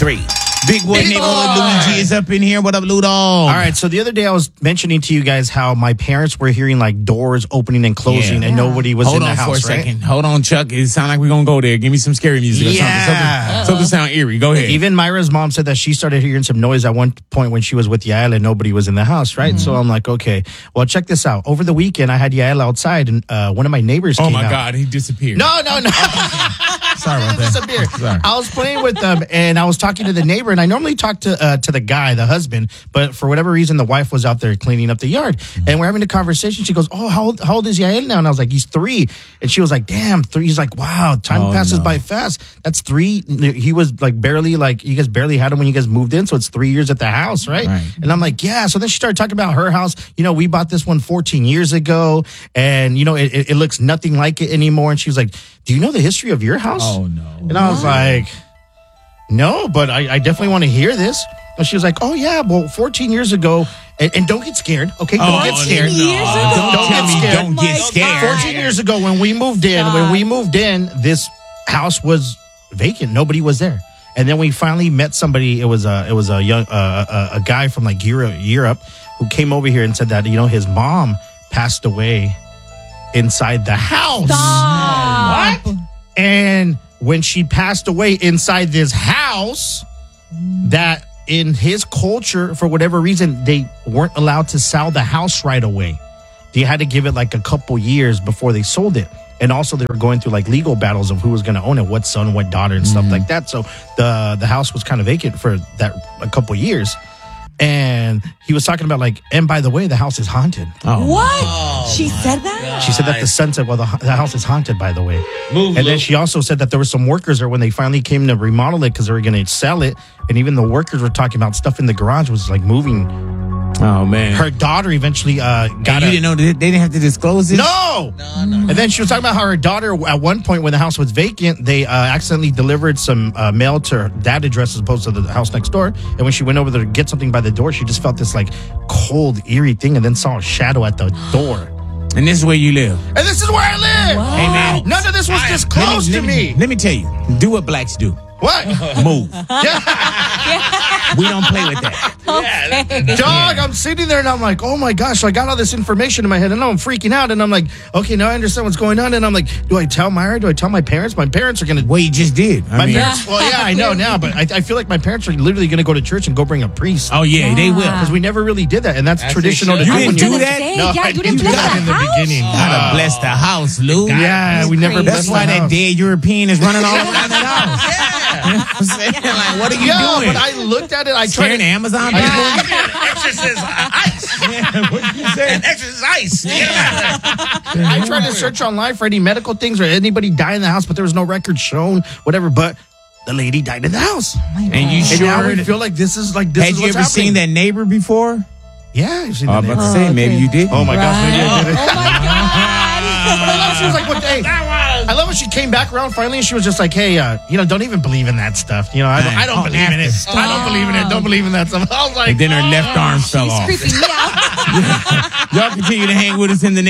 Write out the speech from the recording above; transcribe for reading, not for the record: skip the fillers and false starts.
3. Big boy neighborhood Luigi is up in here. What up, Ludo? All right, so the other day I was mentioning to you guys how my parents were hearing like doors opening and closing and nobody was in the house, Hold on for a right? second. Hold on, Chuck. It sounds like we're going to go there. Give me some scary music or Yeah. something sound eerie. Go ahead. Even Myra's mom said that she started hearing some noise at one point when she was with Yael and nobody was in the house, right? So I'm like, okay, well, check this out. Over the weekend, I had Yael outside and one of my neighbors came out. Oh, my God. He disappeared. No. Sorry about that. Disappeared. Sorry. I was playing with them and I was talking to the neighbor, and I normally talk to the guy, the husband, but for whatever reason, the wife was out there cleaning up the yard, and we're having a conversation. She goes, "Oh, how old is Yael now?" And I was like, "He's 3." And she was like, "Damn, 3." He's like, "Wow, time passes by fast. That's 3." He was like barely, like you guys barely had him when you guys moved in, so it's 3 years at the house, right? And I'm like, "Yeah." So then she started talking about her house. You know, we bought this one 14 years ago, and you know, it looks nothing like it anymore. And she was like, "Do you know the history of your house?" Oh, no. And I was like, "No, but I definitely want to hear this." And she was like, "Oh, yeah, well, 14 years ago, and don't get scared, okay? Don't get scared. Don't get scared. 14 years ago when we moved in, this house was vacant. Nobody was there. And then we finally met somebody. It was a young a guy from like Europe who came over here and said that, you know, his mom passed away inside the house. Stop. What? And when she passed away inside this house, that in his culture, for whatever reason, they weren't allowed to sell the house right away. They had to give it like a couple years before they sold it. And also they were going through like legal battles of who was going to own it, what son, what daughter, and stuff like that. So the house was kind of vacant for a couple years. And he was talking about like, and by the way, the house is haunted. What? She said that? She said that the son said, well, the house is haunted, by the way. Then she also said that there were some workers there when they finally came to remodel it because they were going to sell it. And even the workers were talking about stuff in the garage was like moving. Oh, man. Her daughter eventually got you didn't know they didn't have to disclose this? No. And then she was talking about how her daughter, at one point when the house was vacant, they accidentally delivered some mail to that address as opposed to the house next door. And when she went over there to get something by the door, she just felt this like cold, eerie thing and then saw a shadow at the door. And this is where you live. And this is where I live. What? Hey, man. None of this was disclosed to me. Let me tell you. Do what blacks do. What? Move. We don't play with that. Dog, I'm sitting there and I'm like, oh my gosh, so I got all this information in my head and now I'm freaking out and I'm like, okay, now I understand what's going on. And I'm like, do I tell Myra? Do I tell my parents? My parents are going to... Well, you just did. Parents, well, yeah, I know now, but I feel like my parents are literally going to go to church and go bring a priest. Oh, yeah, they will. Because we never really did that. And that's traditional to do. You didn't do gonna that? say, No, yeah, I you didn't did bless that the in the house? beginning. Gotta bless the house, Lou. Yeah, we never That's blessed the why that house. dead European is running all around that house. You know what I'm saying? Like, what are you doing? But I looked at it. I tried Scaring to... Amazon people? Exorcist ice. What you say? An exorcist ice. I tried to search online for any medical things or anybody die in the house, but there was no record shown, whatever. But the lady died in the house. And you And now we sure? feel like this is Had what's you ever happening. seen that neighbor before? Yeah, I've seen I that. was about to say, maybe you did. Oh my gosh, maybe I did it. Oh my God. But I love she was like, "What day?" I love when she came back around finally, and she was just like, "Hey, don't even believe in that stuff. You know, I don't believe in it. I don't believe in it. Don't believe in that stuff." I was like, And then her left arm fell She's off. creeping me out. Y'all continue to hang with us in the